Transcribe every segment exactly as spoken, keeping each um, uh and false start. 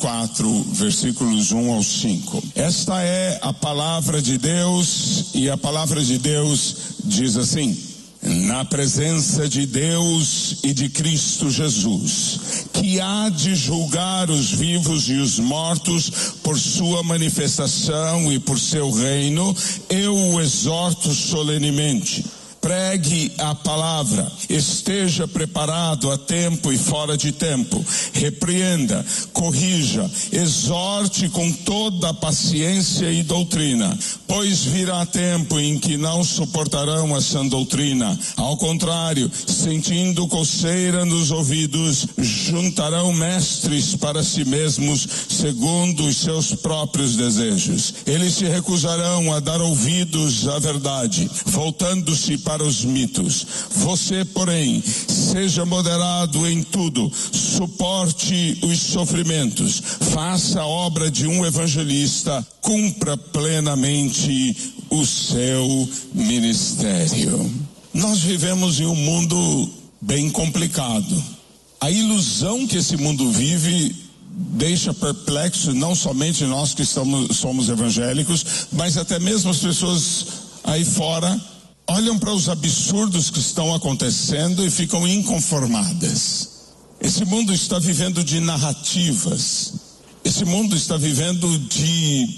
quatro, versículos um ao cinco. Esta é a palavra de Deus, e a palavra de Deus diz assim: na presença de Deus e de Cristo Jesus, que há de julgar os vivos e os mortos por sua manifestação e por seu reino, eu o exorto solenemente. Pregue a palavra, esteja preparado a tempo e fora de tempo, repreenda, corrija, exorte com toda a paciência e doutrina, pois virá tempo em que não suportarão a sã doutrina. Ao contrário, sentindo coceira nos ouvidos, juntarão mestres para si mesmos, segundo os seus próprios desejos. Eles se recusarão a dar ouvidos à verdade, voltando-se para os mitos. Você, porém, seja moderado em tudo, suporte os sofrimentos, faça a obra de um evangelista, cumpra plenamente o seu ministério. Nós vivemos em um mundo bem complicado. A ilusão que esse mundo vive deixa perplexo não somente nós que estamos, somos evangélicos, mas até mesmo as pessoas aí fora olham para os absurdos que estão acontecendo e ficam inconformadas. Esse mundo está vivendo de narrativas. Esse mundo está vivendo de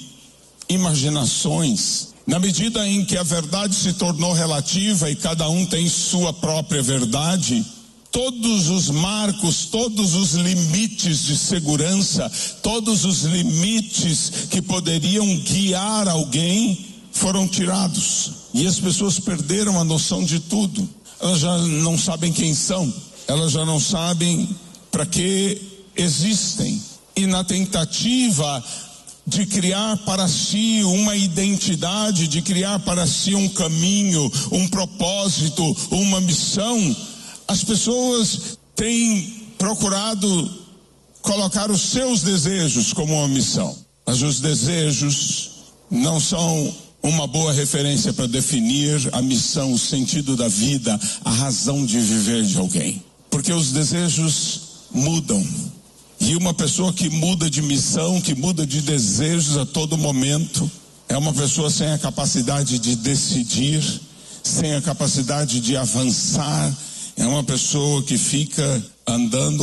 imaginações. Na medida em que a verdade se tornou relativa e cada um tem sua própria verdade, todos os marcos, todos os limites de segurança, todos os limites que poderiam guiar alguém foram tirados. E as pessoas perderam a noção de tudo. Elas já não sabem quem são. Elas já não sabem para que existem. E na tentativa de criar para si uma identidade, de criar para si um caminho, um propósito, uma missão, as pessoas têm procurado colocar os seus desejos como uma missão. Mas os desejos não são uma boa referência para definir a missão, o sentido da vida, a razão de viver de alguém. Porque os desejos mudam. E uma pessoa que muda de missão, que muda de desejos a todo momento, é uma pessoa sem a capacidade de decidir, sem a capacidade de avançar, é uma pessoa que fica andando